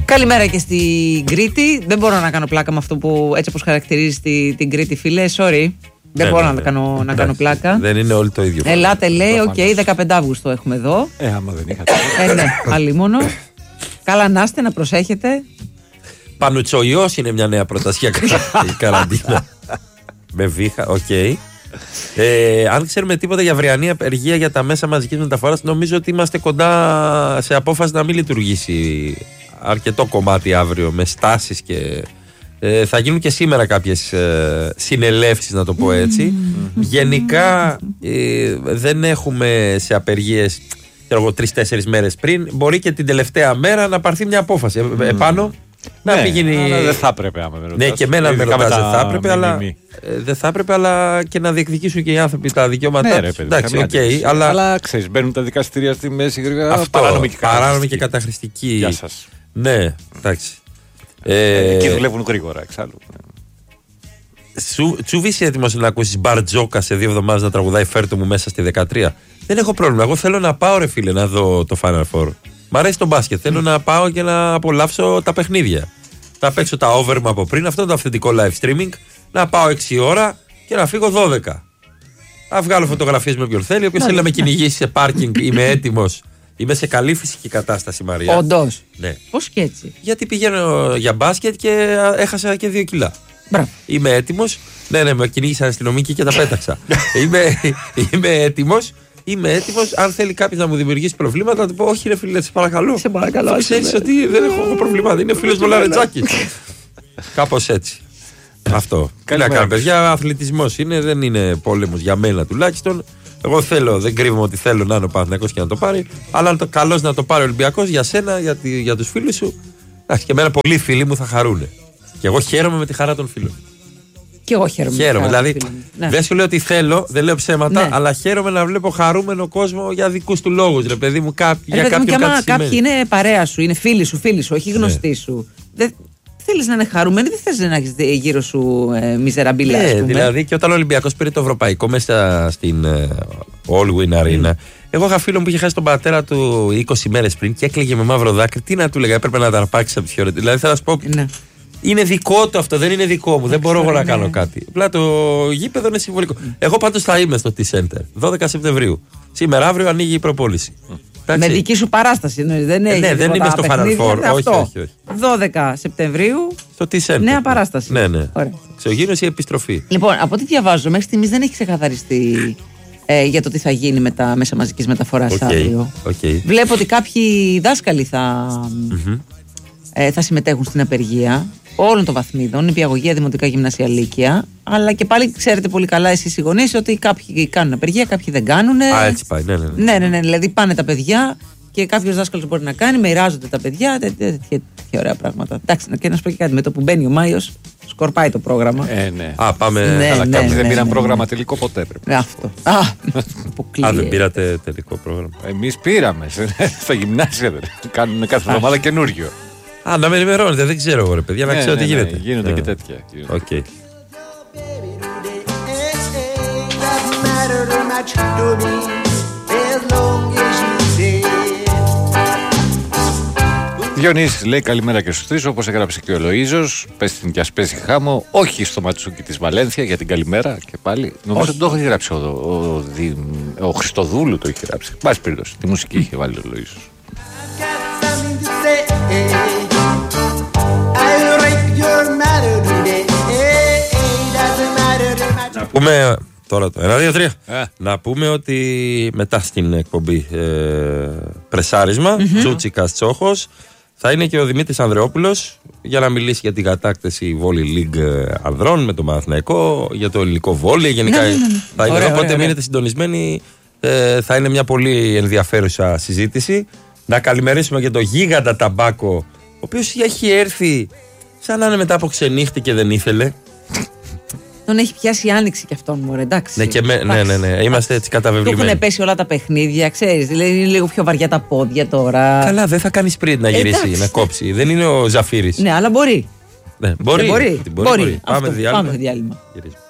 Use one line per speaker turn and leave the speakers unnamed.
Καλημέρα και στην Κρήτη. Δεν μπορώ να κάνω πλάκα με αυτό που έτσι όπως χαρακτηρίζει την Κρήτη, φίλε. Sorry. Δεν μπορώ να κάνω πλάκα.
Δεν είναι όλοι το ίδιο.
Ελάτε, λέει, οκ, 15 Αύγουστο έχουμε εδώ.
Άμα δεν είχατε.
Ναι, αλίμονο. Καλά να είστε, να προσέχετε.
Πανουτσοϊός είναι μια νέα πρόταση για καραντίνα. Με βήχα, οκ. Αν ξέρουμε τίποτα για αυριανή απεργία για τα μέσα μαζικής μεταφοράς, νομίζω ότι είμαστε κοντά σε απόφαση να μην λειτουργήσει αρκετό κομμάτι αύριο με στάσεις και θα γίνουν και σήμερα κάποιες συνελεύσεις, να το πω έτσι. Γενικά δεν έχουμε σε απεργίες 3-4 μέρες πριν. Μπορεί και την τελευταία μέρα να πάρθει μια απόφαση επάνω.
Ναι,
να πηγαίνει...
αλλά δεν θα έπρεπε άμα με ρωτάς.
Ναι, και εμένα με ρωτάς, δεν θα έπρεπε, αλλά και να διεκδικήσουν και οι άνθρωποι τα δικαιώματά τους. Εντάξει,
αλλά ξέρεις, μπαίνουν τα δικαστήρια στη μέση γρήγορα.
Παράνομη και καταχρηστική.
Γεια σας.
Ναι, εντάξει.
Εκεί δουλεύουν γρήγορα εξάλλου.
Τσούβι, είσαι έτοιμος να ακούσεις Μπαρτζόκα σε 2 εβδομάδες να τραγουδάει Φέρτο μου μέσα στη 13? Δεν έχω πρόβλημα. Εγώ θέλω να πάω, ρε φίλε, να δω το Final Four. Μ' αρέσει το μπάσκετ. Θέλω να πάω και να απολαύσω τα παιχνίδια. Να παίξω τα over μου από πριν. Αυτό είναι το αυθεντικό live streaming. Να πάω 6 ώρα και να φύγω 12. Να βγάλω φωτογραφίες με όποιον θέλει. Όποιος θέλει να με κυνηγήσει σε πάρκινγκ, είμαι έτοιμος. Είμαι σε καλή φυσική κατάσταση, Μαρία.
Όντως.
Ναι.
Πώς και έτσι?
Γιατί πηγαίνω για μπάσκετ και έχασα και 2 κιλά.
Μπράβο.
Είμαι έτοιμος. Ναι, με κυνήγησαν αστυνομικοί και τα πέταξα. Είμαι έτοιμος. Είμαι έτοιμος. Αν θέλει κάποιος να μου δημιουργήσει προβλήματα, να του πω: όχι, ρε φίλε, σε παρακαλώ.
Σε παρακαλώ.
Ξέρεις ότι δεν έχω προβλήματα. Είναι φίλος μου Λαρετζάκης. Κάπως έτσι. Αυτό. Τι να κάνω, παιδιά, αθλητισμός είναι, δεν είναι πόλεμος για μένα τουλάχιστον. Εγώ θέλω, δεν κρύβομαι ότι θέλω να είναι ο Παναθηναϊκός και να το πάρει. Αλλά καλώς να το πάρει ο Ολυμπιακός για σένα, για τους φίλους σου. Εντάξει, και εμένα πολλοί φίλοι μου θα χαρούνε. Και εγώ χαίρομαι με τη χαρά των φίλων.
Και εγώ χαίρομαι.
Δηλαδή, δεν σου λέω ότι θέλω, δεν λέω ψέματα, αλλά χαίρομαι να βλέπω χαρούμενο κόσμο για δικούς του λόγους. Ρε παιδί μου, για κάποιον κάτι.
Κάποιοι είναι παρέα σου, είναι φίλοι σου, όχι γνωστοί σου. Θέλεις να είναι χαρούμενοι, δεν θες να έχεις γύρω σου μιζεραμπίλα.
Ναι, δηλαδή και όταν ο Ολυμπιακός πήρε το ευρωπαϊκό μέσα στην All Win Arena, εγώ είχα φίλο που είχε χάσει τον πατέρα του 20 μέρες πριν και έκλαιγε με μαύρο δάκρυ. Τι να του λέγα, έπρεπε να τα αρπάξει από τη χώρα. Δηλαδή θα σου πω. Ναι. Είναι δικό του αυτό, δεν είναι δικό μου. Δεν μπορώ εγώ να κάνω κάτι. Απλά το γήπεδο είναι συμβολικό. Εγώ πάντως θα είμαι στο T-Center 12 Σεπτεμβρίου. Σήμερα, αύριο ανοίγει η προπόληση.
Με δική σου παράσταση, δεν
είμαι στο Final Four. Όχι.
12 Σεπτεμβρίου.
Στο T-Center.
Νέα παράσταση.
Ναι. Εξωγήινος ή επιστροφή.
Λοιπόν, από ό,τι διαβάζω, μέχρι στιγμής δεν έχει ξεκαθαριστεί για το τι θα γίνει με τα μέσα μαζικής μεταφοράς αύριο. Βλέπω ότι κάποιοι δάσκαλοι θα συμμετέχουν στην απεργία όλων των βαθμίδων, νηπιαγωγεία, δημοτικά, γυμνάσια, λύκεια. Αλλά και πάλι ξέρετε πολύ καλά εσείς οι γονείς ότι κάποιοι κάνουν απεργία, κάποιοι δεν κάνουν.
Έτσι πάει, ναι.
Δηλαδή πάνε τα παιδιά και κάποιος δάσκαλος μπορεί να κάνει, μοιράζονται τα παιδιά. Τέτοια ωραία πράγματα. Εντάξει, και να σου πω και κάτι, με το που μπαίνει ο Μάιος, σκορπάει το πρόγραμμα.
Ναι.
Πάμε.
Αλλά κάποιοι δεν πήραν πρόγραμμα τελικό ποτέ.
Αυτό.
Δεν πήρατε τελικό πρόγραμμα?
Εμείς πήραμε. Στα γυμνάσια κάνουν κάθε εβδομάδα καινούριο.
Να με ενημερώνετε, δεν ξέρω εγώ, ρε παιδιά, να ξέρω τι γίνεται.
Γίνονται και τέτοια.
Okay.
Διονύσης λέει καλημέρα και στους τρεις, όπως έγραψε και ο Λοΐζος. Πες την κι ας πέσει χάμω. Όχι στο ματσούκι της Βαλένθια για την καλημέρα και πάλι. Νομίζω ότι το έχει γράψει ο Χριστοδούλου, το έχει γράψει. Πάση περίπτωση, τη μουσική είχε βάλει ο Λοΐζος.
Να πούμε τώρα το 1, 2, 3. Να πούμε ότι μετά στην εκπομπή πρεσάρισμα, Τσούτσικας Τσόχος, θα είναι και ο Δημήτρης Ανδρεόπουλος για να μιλήσει για την κατάκτηση Volley League ανδρών με τον Παναθηναϊκό, για το ελληνικό βόλεϊ. Γενικά θα είναι εδώ, οπότε μείνετε συντονισμένοι. Θα είναι μια πολύ ενδιαφέρουσα συζήτηση. Να καλημερίσουμε και τον Γίγαντα Ταμπάκο, ο οποίος έχει έρθει σαν να είναι μετά από ξενύχτη και δεν ήθελε.
Τον έχει πιάσει η άνοιξη κι αυτόν, μωρέ, εντάξει.
Ναι. Είμαστε έτσι καταβεβλημένοι.
Του έχουν πέσει όλα τα παιχνίδια, ξέρεις. Δηλαδή είναι λίγο πιο βαριά τα πόδια τώρα.
Καλά, δεν θα κάνει sprint να γυρίσει, να κόψει. Δεν είναι ο Ζαφύρης.
Ναι, αλλά μπορεί.
Ναι, μπορεί.
Πάμε
διάλειμμα.
διάλειμμα.